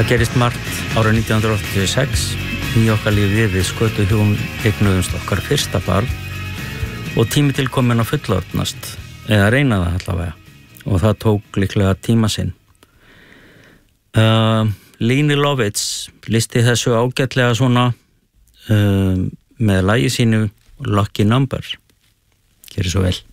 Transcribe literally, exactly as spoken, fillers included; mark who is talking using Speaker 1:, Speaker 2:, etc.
Speaker 1: Það gerist margt árið nítján hundruð áttatíu og sex í okkar lífi við skötu hjón eignuðumst okkar fyrsta barn og tími til komin að fullorðnast, eða reyna það allavega, og það tók líklega tíma sinn. Uh, Lini Lovitz listi þessu ágætlega svona uh, með lagi sínu Lucky Number. Gjörðu svo vel.